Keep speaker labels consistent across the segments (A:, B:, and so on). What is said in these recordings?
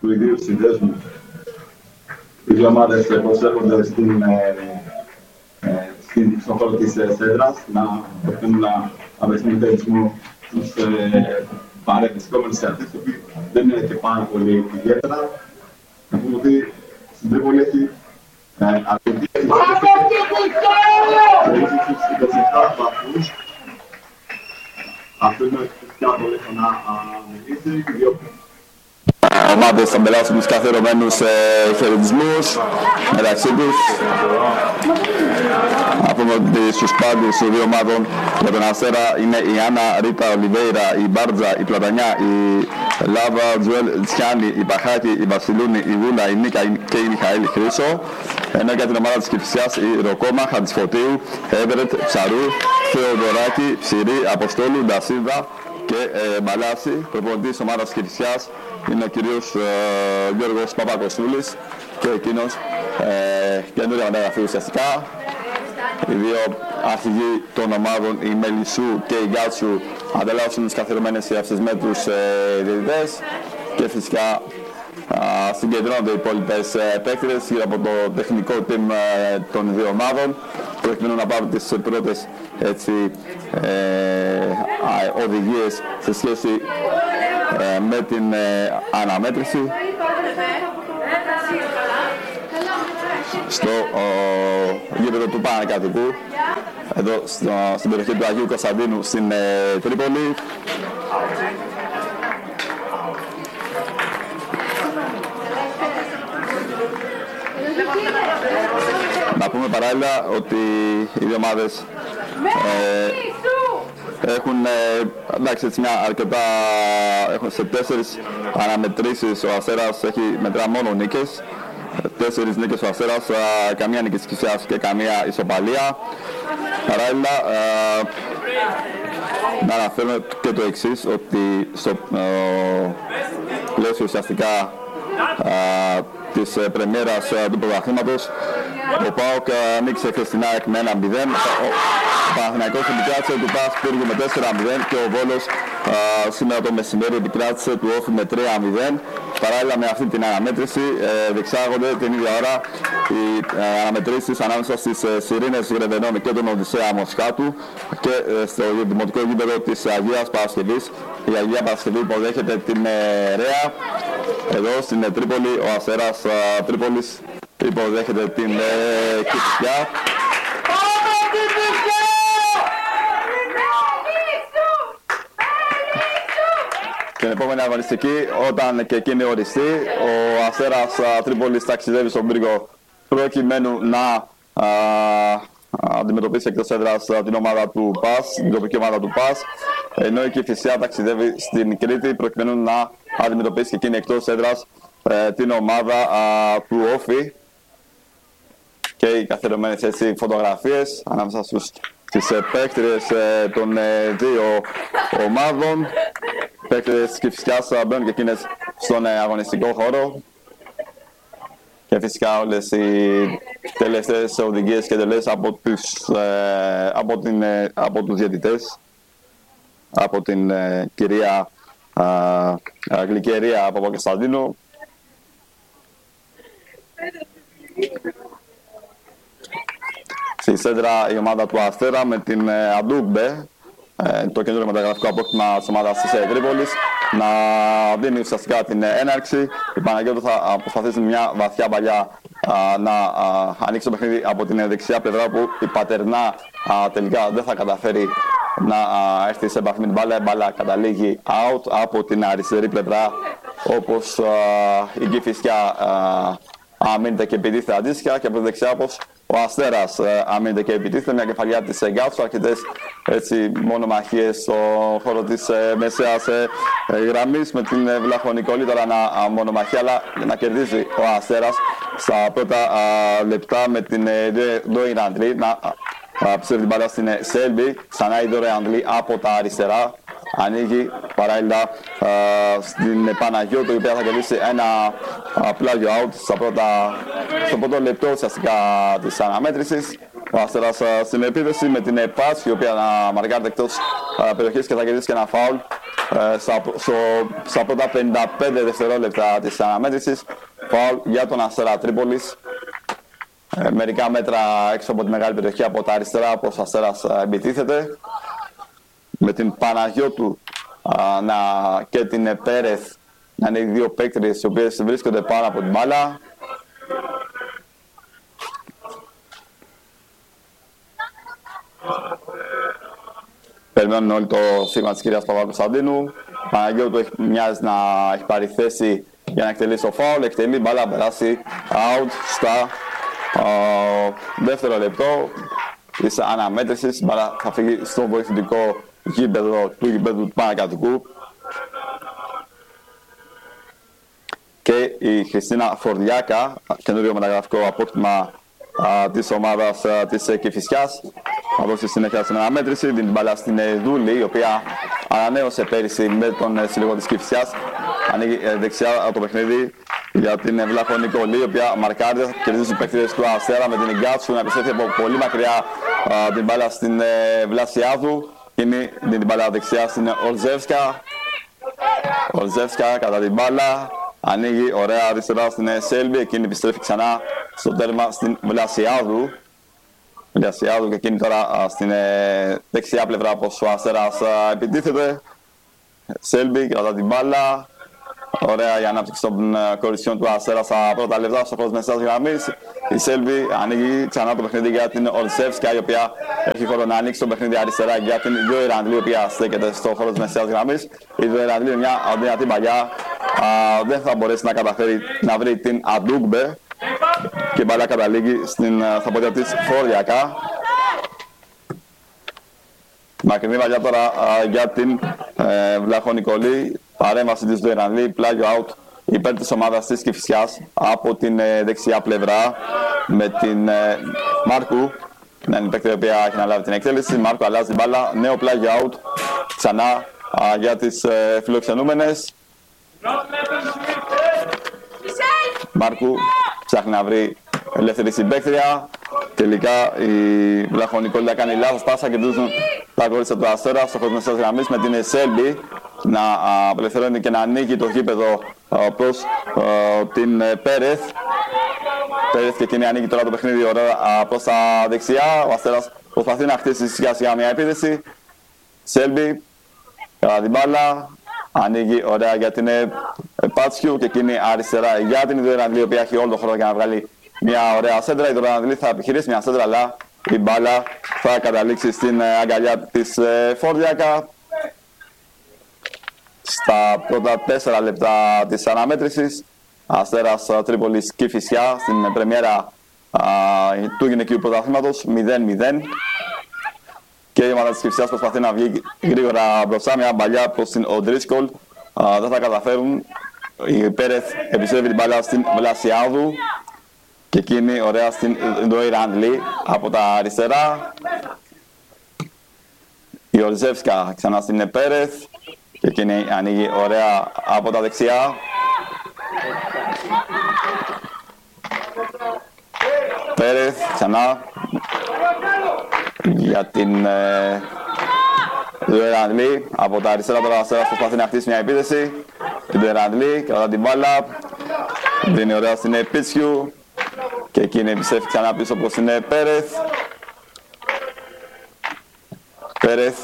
A: του ιδίου συνδέσμου. Οι δύο ομάδες προσέρχονται στον χώρο της έδρας να προκειμένου να απευθύνουν τερισμό στους παρευρισκόμενους θεατές, οι οποίοι δεν είναι και πάρα πολύ ιδιαίτερα. Να πούμε ότι στην Τρίπολη έχει αρκετή και έχει στους 27 βαθμούς. Αυτό είναι φυσικά πολύ να μιλήσει. Ομάδες θα περάσουν τους καθιερωμένους χαιρετισμούς μεταξύ τους. Να πούμε ότι στους πάντες των δύο ομάδων για τον Αστέρα είναι η Άννα Ρίτα Ολιβέιρα, η Μπάρτζα, η Πλατανιά, η Λάβα Τζουέλ Τσιάνη, η Παχάκη, η Βασιλούνη, η Βούλα, η Νίκα και η Μιχαήλ Χρήσο. Ενώ για την ομάδα της Κηφισιάς η Ροκόμα, Χατζηφωτίου, Έβερετ, Ψαρού, Θεοδωράκη, Ψηρή, Αποστόλου, Ντασίδα και Μπαλάση. Προπονητής της ομάδας της Κηφισιάς είναι ο κύριος Γιώργος Παπακοστούλης και εκείνος καινούργια μεταγραφή ουσιαστικά. Οι δύο αρχηγοί των ομάδων, η Μελισσού και η Γκάτσου, ανταλλάσσουν τις καθιερωμένες αυτές με τους διαιτητές και φυσικά συγκεντρώνονται οι υπόλοιπες παίκτες γύρω από το τεχνικό team των δύο ομάδων προκειμένου να πάρουν τις πρώτες οδηγίες σε σχέση με την αναμέτρηση στο γήπεδο του Πανακατοικού, εδώ στην περιοχή του Αγίου Κωνσταντίνου στην Τρίπολη. Να πούμε παράλληλα ότι οι δύο ομάδες έχουν εντάξει, έτσι, έχουν σε 4 αναμετρήσεις. Ο Αστέρας μετρά μόνο νίκες, 4 νίκες ο Αστέρας, καμία νίκη της Κηφισιάς και καμία ισοπαλία. Παράλληλα να αναφέρουμε και το εξής, ότι στο πλαίσιο ουσιαστικά της πρεμιέρας του πρωταθλήματος ο ΠΑΟΚ νίκησε χθεσινά με 1-0. Ο Παναθηναϊκός επικράτησε του ΠΑΣ Πύργου με 4-0 και ο Βόλος σήμερα το μεσημέρι επικράτησε του Όφη με 3-0. Παράλληλα με αυτή την αναμέτρηση διεξάγονται την ίδια ώρα οι αναμετρήσεις ανάμεσα στις Σιρήνες Γρεβενών και τον Οδυσσέα Μοσχάτου και στο δημοτικό γήπεδο της Αγίας Παρασκευής. Η Αγία Παρασκευή υποδέχεται την Ρέα. Εδώ στην Τρίπολη ο Αστέρας Τρίπολης υποδέχεται την Κηφισιά. Την επόμενη αγωνιστική, όταν και εκείνη οριστεί, ο Αστέρας Τρίπολης ταξιδεύει στον Πύργο προκειμένου να αντιμετωπίσει εκτός έδρας την ομάδα του ΠΑΣ, την τοπική ομάδα του ΠΑΣ, ενώ η Κηφισιά ταξιδεύει στην Κρήτη προκειμένου να αντιμετωπίσει και εκείνη εκτός έδρας την ομάδα του Όφη. Και οι καθιερωμένες φωτογραφίες ανάμεσα στις παίκτριες των δύο ομάδων. Παίκτριες της Κηφισιάς μπαίνουν και εκείνες στον αγωνιστικό χώρο. Και φυσικά όλες οι τελευταίες οδηγίες και τελές από τους διαιτητές, από την κυρία Γλυκερία Παπακοσταντίνου. Στη σέντρα η ομάδα του Αστέρα με την Αντούγκμπε, το καινούριο μεταγραφικό απόκτημα της ομάδας της Τρίπολης, να δίνει ουσιαστικά την έναρξη. Η Παναγιώτου θα προσπαθήσει μια βαθιά παλιά να ανοίξει το παιχνίδι από την δεξιά πλευρά, που η Πατερνά τελικά δεν θα καταφέρει να έρθει σε επαφή με την μπάλα. Η μπάλα καταλήγει out από την αριστερή πλευρά, όπως η Κηφισιά αμήνεται και επιτίθεται αντίστοιχα, και από τη δεξιά όπως ο Αστέρας αμήνεται και επιτίθεται. Μια κεφαλιά της Γκάτσου, αρκετές μονομαχίες στο χώρο της μεσαίας γραμμής, με την Βλαχονικόλη τώρα να μονομαχεί, αλλά να κερδίζει ο Αστέρας στα πρώτα λεπτά με την Ντόιν Αντλή να ψεύει την μπάλα στην Σέλμπι. Ξανά η Ντόιν Αντλή από τα αριστερά ανοίγει παράλληλα στην Παναγιώτου, η οποία θα κερδίσει ένα πλάγιο out στο πρώτο λεπτό ουσιαστικά της αναμέτρησης. ο Αστέρας στην επίθεση με την Πάτς, η οποία να μαρκάρεται εκτός περιοχής και θα κερδίσει και ένα φάουλ στα πρώτα 55 δευτερόλεπτα της αναμέτρησης. Φάουλ για τον Αστέρα Τρίπολης. Μερικά μέτρα έξω από τη μεγάλη περιοχή από τα αριστερά, όπως ο Αστέρας επιτίθεται. Με την Παναγιώτου και την Πέρεθ να είναι οι δύο παίκτριες οι οποίες βρίσκονται πάνω από την μπάλα. Περιμένουν όλοι το σίγμα της κυρίας Παπα-Κωνσταντίνου. Παναγιώτου μοιάζει να έχει πάρει θέση για να εκτελήσει το φάουλ. Εκτελεί, μπάλα περάσει out στα δεύτερο λεπτό της αναμέτρησης. Μπάλα θα φύγει στο βοηθητικό γήπεδο του γηπέδου του Πανακατοικού. Και η Χριστίνα Φορδιάκα, καινούριο μεταγραφικό απόκτημα της ομάδας της Κηφισιάς, θα δώσει συνέχεια στην αναμέτρηση. Δίνει την μπάλα στην Δούλη, η οποία ανανέωσε πέρυσι με τον σύλλογο της Κηφισιάς. Ανοίγει δεξιά το παιχνίδι για την Βλάχο Νικολή, η οποία μαρκάρει, κερδίζει τους παίκτες του Αστέρα με την Γκάτσου να επιστρέφει από πολύ μακριά την μπάλα στην Βλασιάδου. Δίνει την μπάλα δεξιά στην Ολζεύσκα. Ολζεύσκα κατά την μπάλα. Ανοίγει ωραία αριστερά στην Σέλβη, εκείνη επιστρέφει ξανά στο τέρμα στην Βλασιάδου. Βλασιάδου και εκείνη τώρα στην δεξιά πλευρά όπως ο Αστέρας επιτίθεται. Σέλβη κατά την μπάλα. Ωραία η ανάπτυξη των κορισιών του Αστέρα στα πρώτα λεπτά στο φως μεσάς γραμμής. Η Σέλβη ανοίγει ξανά το παιχνίδι για την Ολσεύσκα, η οποία έχει χώρο να ανοίξει το παιχνίδι αριστερά για την Ιωηραντλή, η οποία στέκεται στο χώρο της μεσαίας γραμμής. Η Ιωηραντλή είναι μια δυνατή παλιά. Δεν θα μπορέσει να καταφέρει να βρει την Αντούγκμπε και η μπαλά καταλήγει στα πόδια της Φορδιακά. Μακρινή βαλιά τώρα για την Βλάχο Νικολή. Παρέμβαση της Ιωηραντλή, πλάγιο out υπέρ της ομάδας της Κηφισιάς από την δεξιά πλευρά με την Μάρκου. Να είναι η παίκτη η οποία έχει αναλάβει την εκτέλεση. Μάρκου αλλάζει την μπάλα, νέο πλάγιο out ξανά για τις φιλοξενούμενες. Μάρκου ψάχνει να βρει ελεύθερη συμπαίκτρια. Τελικά η Βλάχο Νικολή θα κάνει λάθος πάσα και κερδίζουν τα κορίτσια του Αστέρα στο χώρο της μεσαίας γραμμής με την Σέλμπι να απελευθερώνει και να ανοίγει το γήπεδο προς την Πέρεθ. Πέρεθ και εκείνη ανοίγει τώρα το παιχνίδι ωραία προς τα δεξιά. Ο Αστέρας προσπαθεί να χτίσει σιγά σιγά μια επίθεση. Σέλμπι κατά την μπάλα. Ανοίγει ωραία για την Πάτσιου και εκείνη αριστερά για την Ιωηραντλή, η οποία έχει όλο τον χρόνο για να βγάλει μια ωραία σέντρα. Η Ιωηραντλή θα επιχειρήσει μια σέντρα, αλλά η μπάλα θα καταλήξει στην αγκαλιά της Φορδιακά. Στα πρώτα 4 λεπτά της αναμέτρησης, Αστέρας Τρίπολης Κηφισιά στην πρεμιέρα του γυναικείου πρωταθλήματος 0-0. Και η ομάδα της Κηφισιάς προσπαθεί να βγει γρήγορα μπροστά, μια μπαλιά προς την Οντρίσκολ. Δεν θα καταφέρουν. Η Πέρεθ επιστρέφει την μπαλιά στην Βλασιάδου και εκείνη ωραία στην Ιωηραντλή από τα αριστερά. Η Ολζεύσκα ξανά στην Πέρεθ και εκείνη ανοίγει ωραία από τα δεξιά. Πέρεθ ξανά για την Ιωηραντλή. Από τα αριστερά τώρα ο Αστέρας προσπαθεί να χτίσει μια επίθεση. Η Ιωηραντλή κατά την μπάλα. Δίνει ωραία στην Πίτσιου και εκείνη επιστρέφει ξανά πίσω προς την Πέρεθ. Πέρεθ.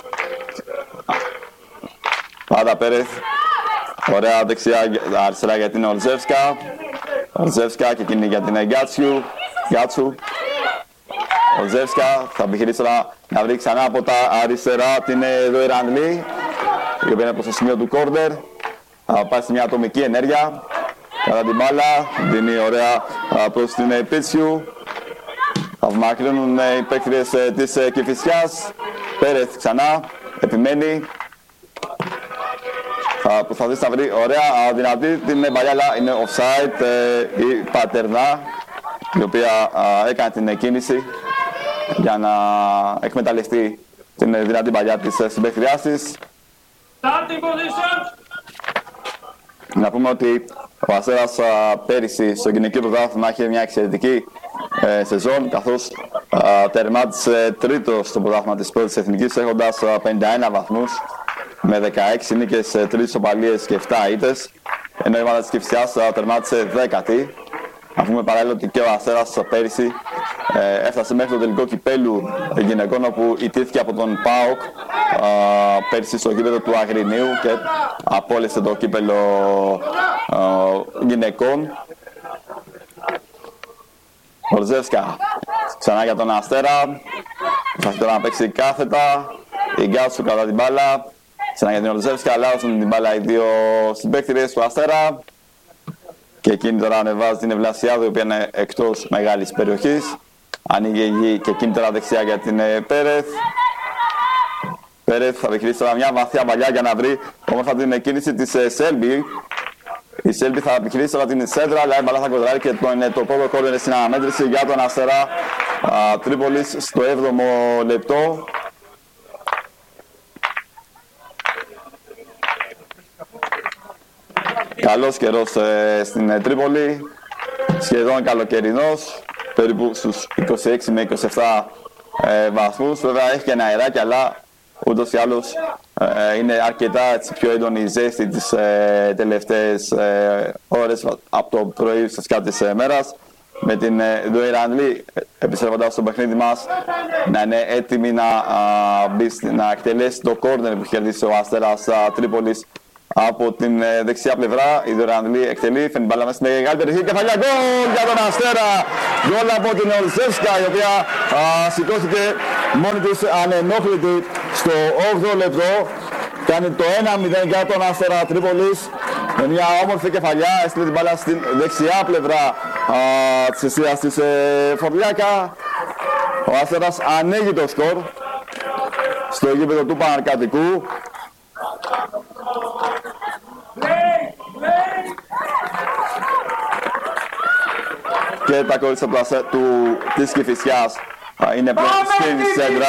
A: Πάντα Πέρεθ. Ωραία δεξιά αριστερά για την Ολζεύσκα. Ολζεύσκα και εκείνη για την Γκάτσου. Ολζεύσκα θα επιχειρήσει να βρει ξανά από τα αριστερά την Ιωηραντλή, η οποία είναι προς το σημείο του κόρνερ. Θα πάει σε μια ατομική ενέργεια. Κατά την μπάλα, δίνει ωραία προς την Πίτσιου. Θα μακρύνουν οι παίκτες της Κηφισιάς. Πέρεθ ξανά, επιμένει. Θα προσπαθήσει να βρει ωραία δυνατή την παλιά, αλλά είναι offside η Πατερνά, η οποία έκανε την κίνηση για να εκμεταλλευτεί την δυνατή παλιά της συμπαίκτριάς της. Να πούμε ότι ο Αστέρας πέρυσι στο γυναικείο πρωτάθλημα είχε μια εξαιρετική σεζόν, καθώς Τερμάτισε τρίτος στο πρωτάθλημα της πρώτης εθνικής, έχοντας 51 βαθμούς με 16 νίκες, 3 ισοπαλίες και 7 ήττες. Ενώ η ομάδα της Κηφισιάς τερμάτισε 10η. Αφού με παράλληλο ότι και ο Αστέρας πέρυσι έφτασε μέχρι το τελικό κυπέλου γυναικών, όπου ιτήθηκε από τον ΠΑΟΚ πέρυσι στο γήπεδο του Αγρινίου και απόλυσε το κύπελο γυναικών. Ολζεύσκα ξανά για τον Αστέρα, θα τώρα να παίξει κάθετα, η Γκάτσου κατά την μπάλα, ξανά για την Ολζεύσκα, αλλάζουν την μπάλα οι δύο συμπαίκτηρες του Αστέρα. Και εκείνη τώρα ανεβάζει την Ευλασιάδου, η οποία είναι εκτός μεγάλης περιοχής. Ανοίγει και εκείνη τώρα δεξιά για την Πέρεθ. Πέρεθ θα επιχειρήσει τώρα μια βαθιά παλιά για να βρει όμορφα την κίνηση της Σέλμπι. Η Σέλμπι θα επιχειρήσει τώρα την σέντρα, αλλά η μπαλά θα κοντράρει και το πρώτο κόρνερ στην αναμέτρηση για τον Αστέρα Τρίπολης στο 7ο λεπτό. Καλός καιρός στην Τρίπολη, σχεδόν καλοκαιρινός, περίπου στους 26 με 27 βαθμούς. Βέβαια έχει και ένα αεράκι, αλλά ούτως ή άλλως είναι αρκετά πιο έντονη η ζέστη τις τελευταίες ώρες από το πρωί στις κάτω της μέρας. Με την Ντοϊρανλή, επιστρέφοντας στο παιχνίδι μας, να είναι έτοιμη να εκτελέσει το κόρνερ που κερδίσει ο Αστέρας Τρίπολης από την δεξιά πλευρά. Η Ντοϊρανλή εκτελεί, φέρνει μπάλα μέσα στην μεγάλη περιοχή, κεφαλιά, γκολ για τον Αστέρα! Γκολ από την Ολζεύσκα, η οποία σηκώθηκε μόνη της ανενόχλητη στο 8ο λεπτό. Κάνει το 1-0 για τον Αστέρα Τρίπολης με μια όμορφη κεφαλιά. Έστειλε την μπάλα στην δεξιά πλευρά της αιστείας της Φορλιάκα. Ο Αστέρας ανοίγει το σκορ στο γήπεδο του Παναρκατικού. Και τα κορίτσια της Κηφισιάς είναι πλέον στην σέντρα,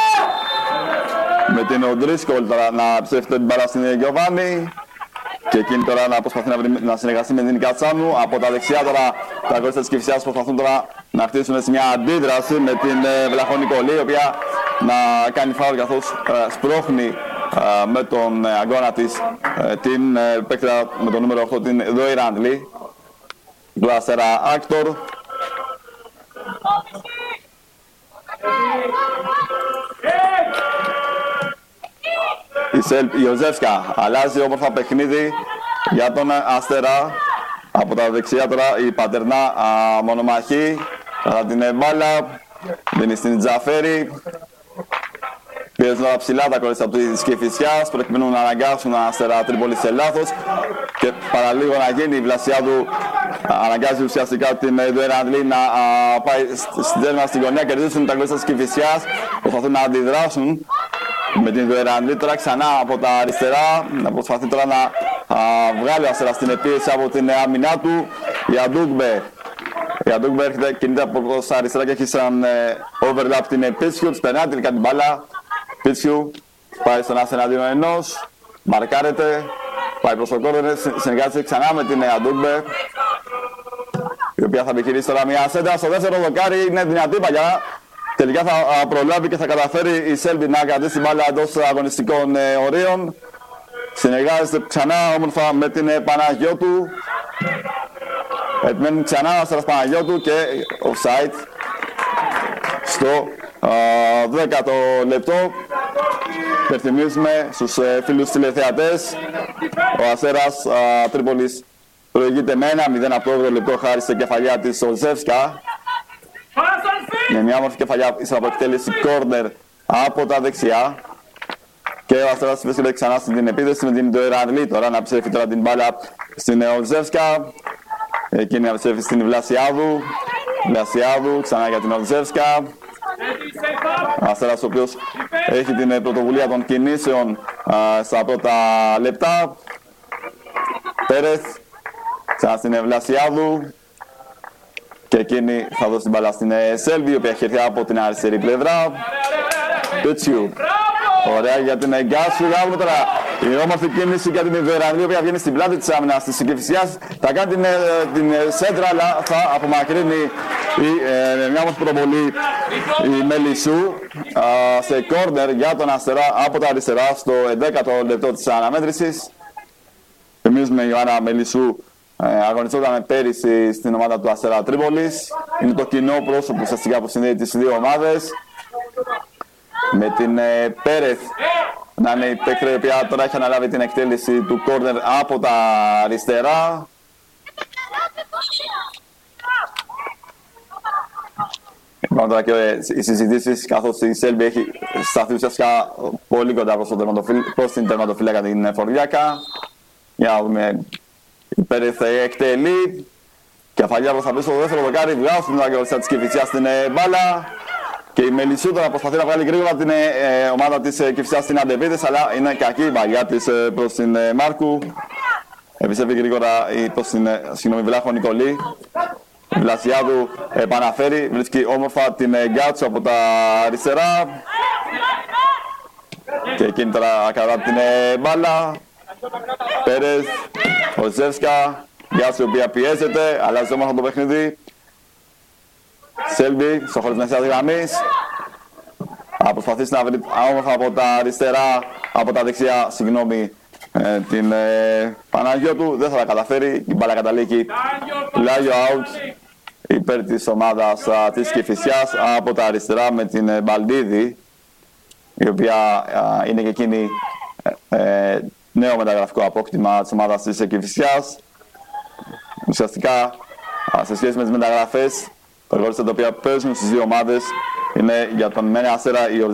A: με την Οντρίσκολ τώρα να επιστρέφει την μπάλα στην Γιωβάνη και εκείνη τώρα να προσπαθεί να συνεργαστεί με την Κατσάνου. Από τα δεξιά τώρα τα κορίτσια της Κηφισιάς προσπαθούν τώρα να χτίσουν σε μια αντίδραση με την Βλαχόνη Κολλή, η οποία να κάνει φάουλ καθώς σπρώχνει με τον αγώνα της την παίκτρα με το νούμερο 8, την Ντοϊρανλή του Αστέρα Άκτορ. Η Οζεύσκα αλλάζει όμορφα παιχνίδι για τον Αστέρα. Από τα δεξιά τώρα η Πατερνά μονομαχή κατά την μπάλα, δίνει στην Τζαφέρη. Πιέζουν τώρα ψηλά τα κορίτσια της Κηφισιάς προκειμένου να αναγκάσουν τον Αστέρα Τρίπολη σε λάθος και παραλίγο να γίνει η Βλασιάδου. Αναγκάζει ουσιαστικά την Ντοϊρανλή να πάει στην τέρμα στην γωνία, κερδίσουν τα κορίτσια της Κηφισιάς, προσπαθούν να αντιδράσουν με την Ντοϊρανλή τώρα ξανά από τα αριστερά, να προσπαθεί τώρα να βγάλει ο Αστέρας την επίεση από την άμυνά του. Η Αντούγκμπε έρχεται, κινείται από τα αριστερά και έχει σαν overlap την Πίτσιου, της περνάει τελικά την μπάλα. Πίτσιου πάει στον άσο εναντίον ενός, μαρκάρεται, πάει προς το κόρνερ, συνεργάζεται ξανά με την Αντούγκμπε, η οποία θα επιχειρήσει τώρα μια σέντρα στο δεύτερο δοκάρι. Είναι δυνατή παλιά, τελικά θα προλάβει και θα καταφέρει η Σέλμπι να κρατήσει την μπάλα εντός αγωνιστικών ορίων. Συνεργάζεται ξανά όμορφα με την Παναγιώτου, επιμένει ξανά ο Αστέρας Παναγιώτου και offside στο 10ο λεπτό. Υπενθυμίζουμε στους φίλους τηλεθεατές, ο Αστέρας Τρίπολης προηγείται με 1-0 από το 8ο λεπτό χάρη σε κεφαλιά της Ολζεύσκα. Με μια όμορφη κεφαλιά ύστερα από εκτέλεση κόρνερ από τα δεξιά. Και ο Αστέρας βρίσκεται ξανά στην επίδεση με την Ντοϊρανλή τώρα να επιστρέφει τώρα την μπάλα στην Ολζεύσκα. Εκείνη να επιστρέφει στην Βλασιάδου. Βλασιάδου ξανά για την Ολζεύσκα. Ο Αστέρας ο οποίος έχει την πρωτοβουλία των κινήσεων στα πρώτα λεπτά. Πέρεθ ξανά στην Βλασιάδου. Και εκείνη θα δώσει την μπάλα στην Σέλβη, η οποία έχει έρθει από την αριστερή πλευρά. Πίτσιου. Ωραία για την Γκάτσου. Γάβουμε τώρα Η όμορφη κίνηση για την Ιδωερανή, η οποία βγαίνει στην πλάτη της άμυνας της Κηφισιάς. Θα κάνει την σέντρα, αλλά θα απομακρύνει μια όμορφη προβολή η Μελισσού σε κόρνερ για τον Αστέρα από τα αριστερά στο 11ο λεπτό της αναμέτρησης. Θυμίζουμε, η Ιωάννα Μελισσού αγωνιζόταν πέρυσι στην ομάδα του Αστέρα Τρίπολης. Είναι το κοινό πρόσωπο ουσιαστικά που συνδέει τις δύο ομάδες. Με την Πέρεθ να είναι η παίκτρια η οποία τώρα έχει αναλάβει την εκτέλεση του κόρνερ από τα αριστερά. Υπάρχουν τώρα και οι συζητήσεις, καθώς η Σέλβη έχει σταθεί ουσιαστικά πολύ κοντά προς την τερματοφύλακα την Φορδιάκα. Για να δούμε, η Πέρεθ εκτελεί. Κεφαλιά προς τα πίσω στο δεύτερο δοκάρι, βγάζει την αγωνιστά της Κηφισιάς στην μπάλα. Και η Μελισσού τώρα προσπαθεί να βγάλει γρήγορα την ομάδα της Κηφισιάς στην αντεπίθεση, αλλά είναι κακή η μπαλιά της προς την Μάρκου. Επιστρέφει γρήγορα προς την Βλάχο Νικολή. Η Βλασιάδου επαναφέρει, βρίσκει όμορφα την Γκάτσο από τα αριστερά. Και εκείνη τώρα κρατά την μπάλα. Πέρες, Οζεύσκα, Γκάτσο η οποία πιέζεται, αλλάζει όμορφα το παιχνίδι. Σέλβι, στο χώρο της μεσαίας γραμμής. Θα προσπαθήσει να βρει όμορφα από τα αριστερά, από τα δεξιά, συγγνώμη, την Παναγιώτου. Δεν θα τα καταφέρει, η μπάλα καταλήγει πλάγιο out υπέρ της ομάδας της Κηφισιάς από τα αριστερά με την Μπαλντίδη, η οποία είναι και εκείνη νέο μεταγραφικό απόκτημα της ομάδας της Κηφισιάς. Ουσιαστικά, σε σχέση με τις μεταγραφές, τα αγωνιστικά τα οποία παίζουν στις δύο ομάδες είναι για τον Μένε Αστέρα η